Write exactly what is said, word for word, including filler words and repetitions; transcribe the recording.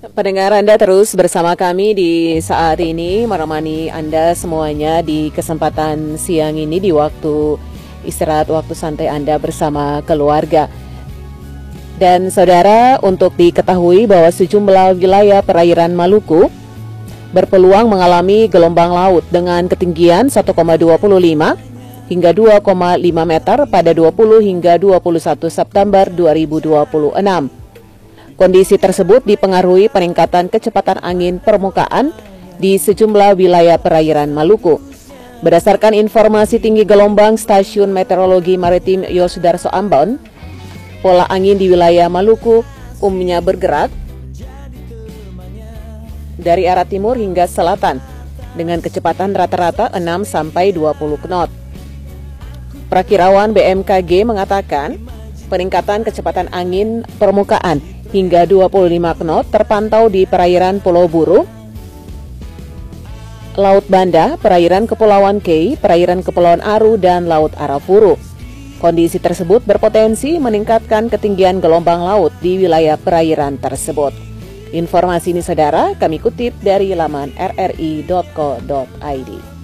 Pendengar, Anda terus bersama kami di saat ini, menemani Anda semuanya di kesempatan siang ini di waktu istirahat, waktu santai Anda bersama keluarga. Dan saudara, untuk diketahui bahwa sejumlah wilayah perairan Maluku berpeluang mengalami gelombang laut dengan ketinggian satu koma dua lima hingga dua koma lima meter pada dua puluh hingga dua puluh satu September dua ribu dua puluh enam. Kondisi tersebut dipengaruhi peningkatan kecepatan angin permukaan di sejumlah wilayah perairan Maluku. Berdasarkan informasi tinggi gelombang Stasiun Meteorologi Maritim Yosudarso Ambon, pola angin di wilayah Maluku umumnya bergerak dari arah timur hingga selatan dengan kecepatan rata-rata enam sampai dua puluh knot. Perakirawan B M K G mengatakan peningkatan kecepatan angin permukaan hingga dua puluh lima knot terpantau di perairan Pulau Buru, Laut Banda, perairan Kepulauan Kei, perairan Kepulauan Aru, dan Laut Arafuru. Kondisi tersebut berpotensi meningkatkan ketinggian gelombang laut di wilayah perairan tersebut. Informasi ini saudara kami kutip dari laman r r i dot co dot i d.